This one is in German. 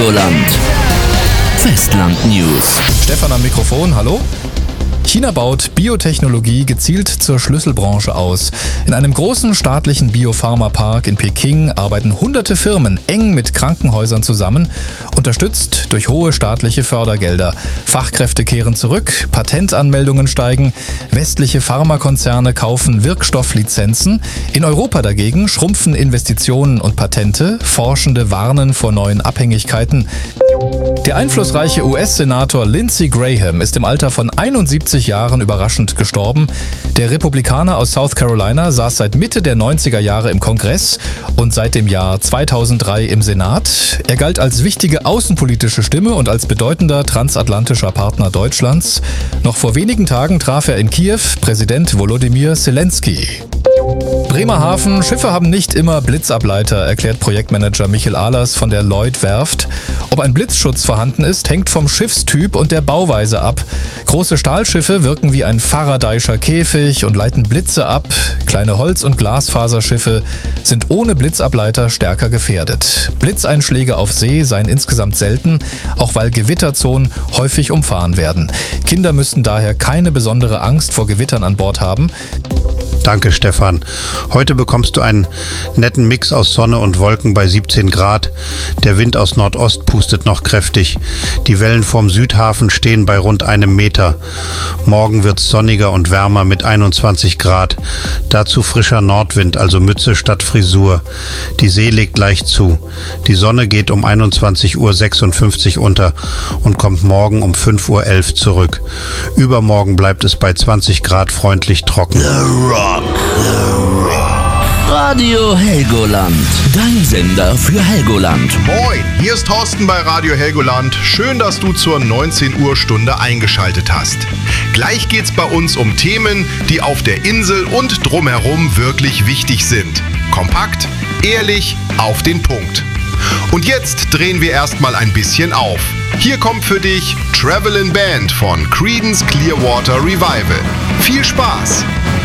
Helgoland. Festland News. Stefan am Mikrofon, hallo. China baut Biotechnologie gezielt zur Schlüsselbranche aus. In einem großen staatlichen Biopharmapark in Peking arbeiten hunderte Firmen eng mit Krankenhäusern zusammen, unterstützt durch hohe staatliche Fördergelder. Fachkräfte kehren zurück, Patentanmeldungen steigen, westliche Pharmakonzerne kaufen Wirkstofflizenzen. In Europa dagegen schrumpfen Investitionen und Patente, Forschende warnen vor neuen Abhängigkeiten. Der einflussreiche US-Senator Lindsey Graham ist im Alter von 71 Jahren überraschend gestorben. Der Republikaner aus South Carolina saß seit Mitte der 90er Jahre im Kongress und seit dem Jahr 2003 im Senat. Er galt als wichtige außenpolitische Stimme und als bedeutender transatlantischer Partner Deutschlands. Noch vor wenigen Tagen traf er in Kiew Präsident Volodymyr Zelensky. Bremerhaven, Schiffe haben nicht immer Blitzableiter, erklärt Projektmanager Michael Ahlers von der Lloyd-Werft. Ob ein Blitzschutz vorhanden ist, hängt vom Schiffstyp und der Bauweise ab. Große Stahlschiffe wirken wie ein Faraday'scher Käfig und leiten Blitze ab. Kleine Holz- und Glasfaserschiffe sind ohne Blitzableiter stärker gefährdet. Blitzeinschläge auf See seien insgesamt selten, auch weil Gewitterzonen häufig umfahren werden. Kinder müssten daher keine besondere Angst vor Gewittern an Bord haben. Danke, Stefan. Heute bekommst du einen netten Mix aus Sonne und Wolken bei 17 Grad. Der Wind aus Nordost pustet noch kräftig. Die Wellen vorm Südhafen stehen bei rund 1 Meter. Morgen wird's sonniger und wärmer mit 21 Grad. Dazu frischer Nordwind, also Mütze statt Frisur. Die See legt leicht zu. Die Sonne geht um 21:56 Uhr unter und kommt morgen um 5:11 Uhr zurück. Übermorgen bleibt es bei 20 Grad freundlich trocken. Radio Helgoland. Dein Sender für Helgoland. Moin, hier ist Thorsten bei Radio Helgoland. Schön, dass du zur 19 Uhr Stunde eingeschaltet hast. Gleich geht's bei uns um Themen, die auf der Insel und drumherum wirklich wichtig sind. Kompakt, ehrlich, auf den Punkt. Und jetzt drehen wir erstmal ein bisschen auf. Hier kommt für dich Travelin' Band von Creedence Clearwater Revival. Viel Spaß!